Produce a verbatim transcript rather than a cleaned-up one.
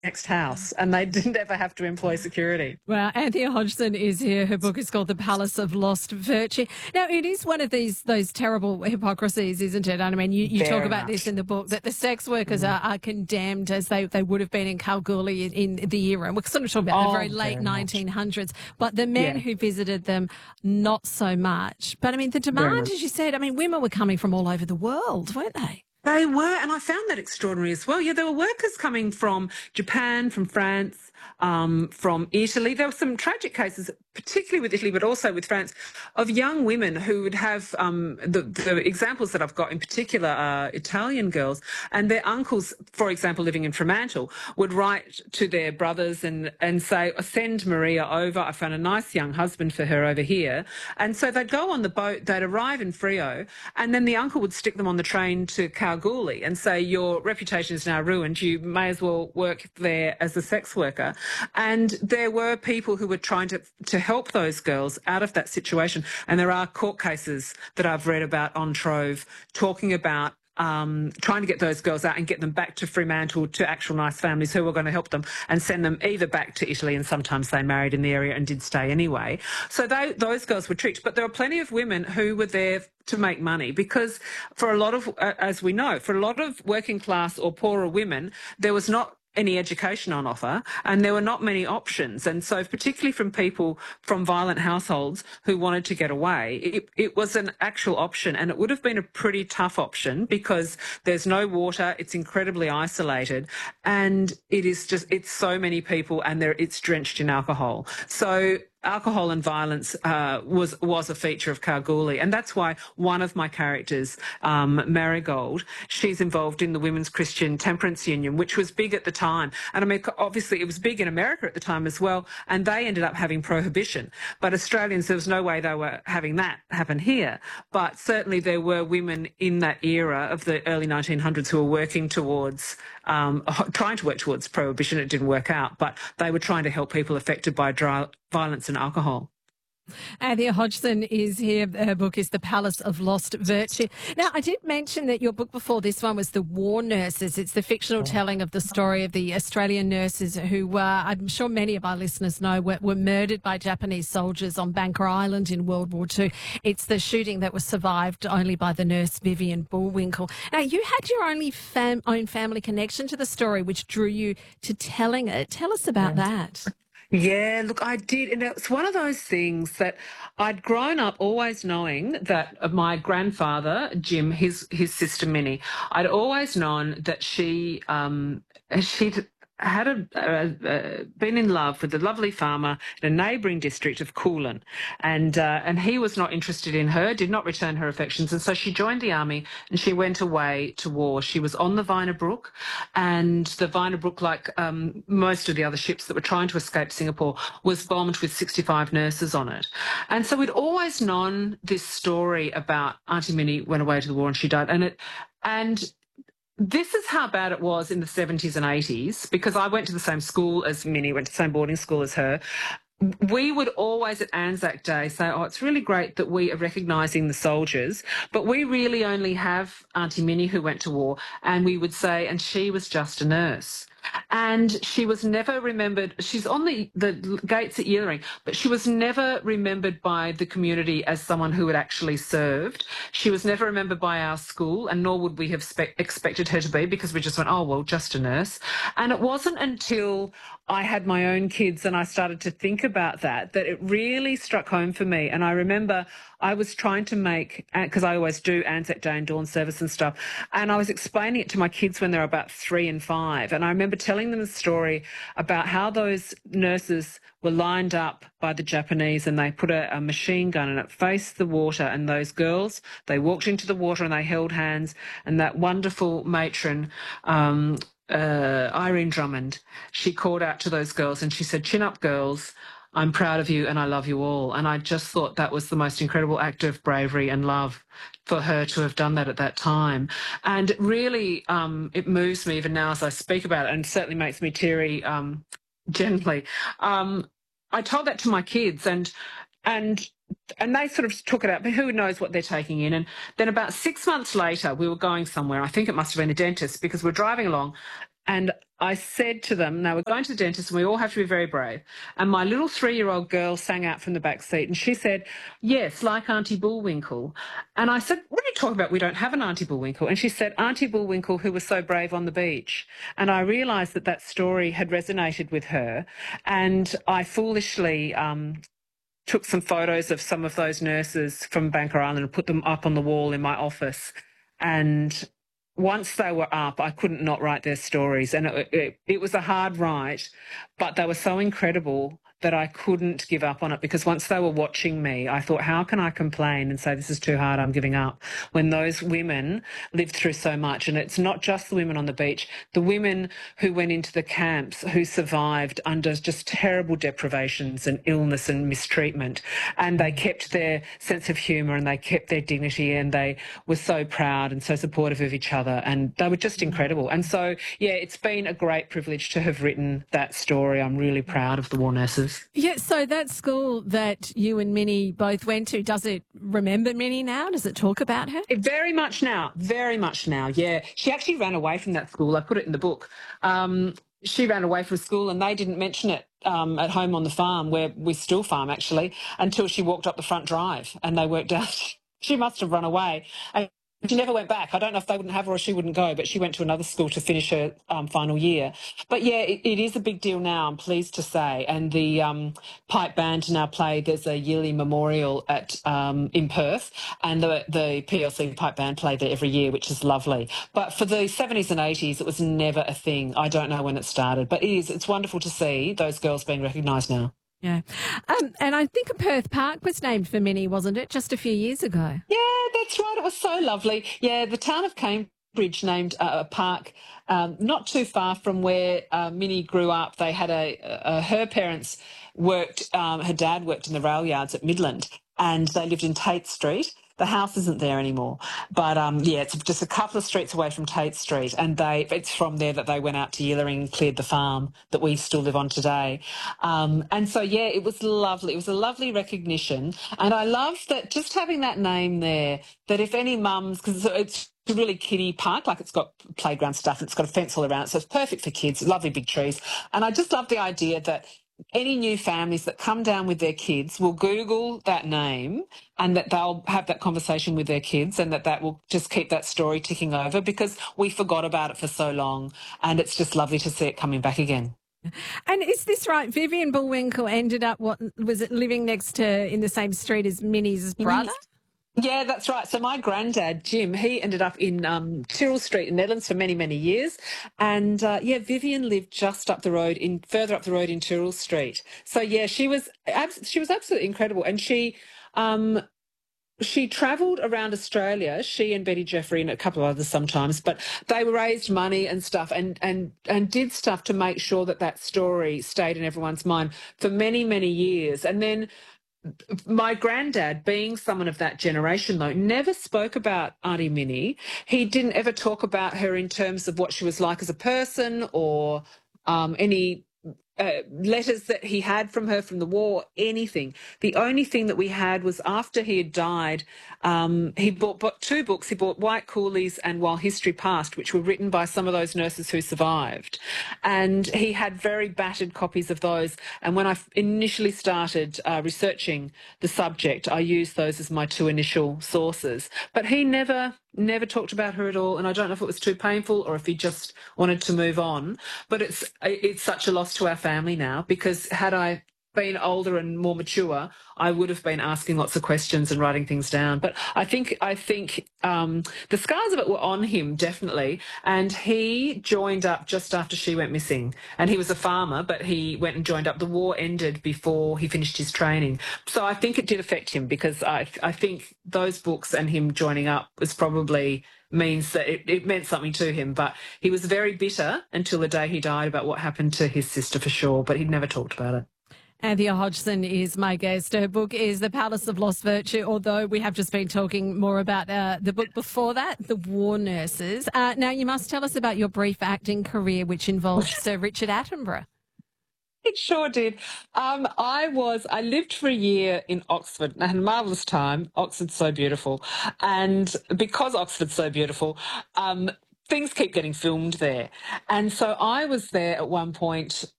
next house, and they didn't ever have to employ security. Well, Anthea Hodgson is here. Her book is called The Palace of Lost Virtue. Now, it is one of these those terrible hypocrisies, isn't it? And I mean, you, you talk about much. this in the book, that the sex workers mm. are, are condemned as they, they would have been in Kalgoorlie in, in the era. And we're sort of talking about oh, the very late very nineteen hundreds. But the men yeah. who visited them, not so much. But I mean, the demand, as you said, I mean, women were coming from all over the world, weren't they? They were, and I found that extraordinary as well. Yeah, there were workers coming from Japan, from France, um, from Italy. There were some tragic cases, particularly with Italy, but also with France, of young women who would have, um, the, the examples that I've got in particular are Italian girls, and their uncles, for example, living in Fremantle, would write to their brothers and, and say, send Maria over. I found a nice young husband for her over here. And so they'd go on the boat, they'd arrive in Freo, and then the uncle would stick them on the train to Kalgoorlie and say, your reputation is now ruined. You may as well work there as a sex worker. And there were people who were trying to, to help those girls out of that situation. And there are court cases that I've read about on Trove talking about Um, trying to get those girls out and get them back to Fremantle to actual nice families who were going to help them and send them either back to Italy, and sometimes they married in the area and did stay anyway. So they, those girls were tricked. But there were plenty of women who were there to make money because for a lot of, uh, as we know, for a lot of working class or poorer women, there was not any education on offer, and there were not many options. And so particularly from people from violent households who wanted to get away, it, it was an actual option, and it would have been a pretty tough option because there's no water, it's incredibly isolated, and it is just, it's so many people, and there it's drenched in alcohol. So alcohol and violence uh, was was a feature of Kalgoorlie, and that's why one of my characters, um, Marigold, she's involved in the Women's Christian Temperance Union, which was big at the time. And I mean, obviously it was big in America at the time as well, and they ended up having prohibition. But Australians, there was no way they were having that happen here. But certainly there were women in that era of the early nineteen hundreds who were working towards, um, trying to work towards prohibition. It didn't work out, but they were trying to help people affected by dry, violence and alcohol. Anthea Hodgson is here. Her book is The Palace of Lost Virtue. Now, I did mention that your book before this one was The War Nurses. It's the fictional telling of the story of the Australian nurses who, uh, I'm sure many of our listeners know, were, were murdered by Japanese soldiers on Banker Island in World War Two. It's the shooting that was survived only by the nurse Vivian Bullwinkle. Now, you had your only fam- own family connection to the story, which drew you to telling it. Tell us about yeah. that. Yeah, look, I did. And it's one of those things that I'd grown up always knowing that my grandfather, Jim, his his sister Minnie, I'd always known that she um, she'd had a, uh, uh, been in love with a lovely farmer in a neighbouring district of Coolin, and uh, and he was not interested in her, did not return her affections, and so she joined the army and she went away to war. She was on the Viner Brook, and the Viner Brook, like um, most of the other ships that were trying to escape Singapore, was bombed with sixty-five nurses on it. And so we'd always known this story about Auntie Minnie went away to the war and she died, and it and this is how bad it was in the seventies and eighties, because I went to the same school as Minnie, went to the same boarding school as her. We would always at Anzac Day say, oh, it's really great that we are recognising the soldiers, but we really only have Auntie Minnie who went to war. And we would say, and she was just a nurse. And she was never remembered. She's on the, the gates at Yeelering, but she was never remembered by the community as someone who had actually served. She was never remembered by our school, and nor would we have spe- expected her to be, because we just went, oh, well, just a nurse. And it wasn't until I had my own kids and I started to think about that, that it really struck home for me. And I remember I was trying to make, because I always do Anzac Day and dawn service and stuff, and I was explaining it to my kids when they were about three and five. And I remember telling them a story about how those nurses were lined up by the Japanese, and they put a, a machine gun and it faced the water, and those girls, they walked into the water and they held hands, and that wonderful matron, um, uh, Irene Drummond, she called out to those girls and she said, "Chin up, girls. I'm proud of you and I love you all." And I just thought that was the most incredible act of bravery and love for her to have done that at that time. And really, um, it moves me even now as I speak about it, and certainly makes me teary um, gently. Um, I told that to my kids, and and and they sort of took it out, but who knows what they're taking in. And then about six months later, we were going somewhere. I think it must have been a dentist, because we're driving along, and I said to them, they were going to the dentist and we all have to be very brave. And my little three-year-old girl sang out from the back seat and she said, yes, like Auntie Bullwinkle. And I said, what are you talking about? We don't have an Auntie Bullwinkle. And she said, Auntie Bullwinkle who was so brave on the beach. And I realised that that story had resonated with her. And I foolishly um, took some photos of some of those nurses from Banker Island and put them up on the wall in my office. And once they were up, I couldn't not write their stories. And it, it, it was a hard write, but they were so incredible that I couldn't give up on it, because once they were watching me, I thought, how can I complain and say this is too hard, I'm giving up, when those women lived through so much. And it's not just the women on the beach, the women who went into the camps who survived under just terrible deprivations and illness and mistreatment, and they kept their sense of humour and they kept their dignity, and they were so proud and so supportive of each other, and they were just incredible. And so, yeah, it's been a great privilege to have written that story. I'm really proud of the war nurses. Yeah, so that school that you and Minnie both went to, does it remember Minnie now? Does it talk about her? Very much now, very much now, yeah. She actually ran away from that school. I put it in the book. Um, she ran away from school and they didn't mention it um, at home on the farm, where we still farm actually, until she walked up the front drive and they worked out she must have run away. And she never went back. I don't know if they wouldn't have her or she wouldn't go, but she went to another school to finish her um, final year. But yeah, it, it is a big deal now, I'm pleased to say. And the um, pipe band now play, there's a yearly memorial at um, in Perth, and the, the P L C pipe band play there every year, which is lovely. But for the seventies and eighties, it was never a thing. I don't know when it started, but it is, it's wonderful to see those girls being recognised now. Yeah. Um, and I think a Perth Park was named for Minnie, wasn't it, just a few years ago? Yeah, that's right. It was so lovely. Yeah, the town of Cambridge named uh, a park um, not too far from where uh, Minnie grew up. They had a, a her parents worked, um, her dad worked in the rail yards at Midland, and they lived in Tate Street. The house isn't there anymore, but um, yeah, it's just a couple of streets away from Tate Street, and they it's from there that they went out to Yillering and cleared the farm that we still live on today. Um, and so, yeah, it was lovely. It was a lovely recognition, and I love that, just having that name there, that if any mums, because it's a really kiddie park, like it's got playground stuff, and it's got a fence all around it, so it's perfect for kids, lovely big trees. And I just love the idea that any new families that come down with their kids will Google that name, and that they'll have that conversation with their kids, and that that will just keep that story ticking over, because we forgot about it for so long, and it's just lovely to see it coming back again. And is this right? Vivian Bullwinkle ended up, what was it, living next to, in the same street as Minnie's brother? Yeah, that's right. So my granddad, Jim, he ended up in um, Tyrrell Street in Nedlands for many, many years. And, uh, yeah, Vivian lived just up the road, in further up the road in Tyrrell Street. So, yeah, she was she was absolutely incredible. And she um, she travelled around Australia, she and Betty Jeffrey and a couple of others sometimes, but they raised money and stuff, and, and, and did stuff to make sure that that story stayed in everyone's mind for many, many years. And then my granddad, being someone of that generation, though, never spoke about Auntie Minnie. He didn't ever talk about her in terms of what she was like as a person, or um, any uh, letters that he had from her from the war, anything. The only thing that we had was, after he had died, um, he bought, bought two books. He bought White Coolies and While History Passed, which were written by some of those nurses who survived. And he had very battered copies of those. And when I initially started uh, researching the subject, I used those as my two initial sources. But he never... never talked about her at all, and I don't know if it was too painful or if he just wanted to move on. But it's it's such a loss to our family now, because had I been older and more mature, I would have been asking lots of questions and writing things down. But I think I think um, the scars of it were on him, definitely. And he joined up just after she went missing. And he was a farmer, but he went and joined up. The war ended before he finished his training. So I think it did affect him, because I, I think those books and him joining up was probably means that it, it meant something to him. But he was very bitter until the day he died about what happened to his sister, for sure. But he'd never talked about it. Anthea Hodgson is my guest. Her book is The Palace of Lost Virtue, although we have just been talking more about uh, the book before that, The War Nurses. Uh, now, you must tell us about your brief acting career, which involved Sir Richard Attenborough. It sure did. Um, I was, I lived for a year in Oxford. I had a marvellous time. Oxford's so beautiful. And because Oxford's so beautiful, um, things keep getting filmed there. And so I was there at one point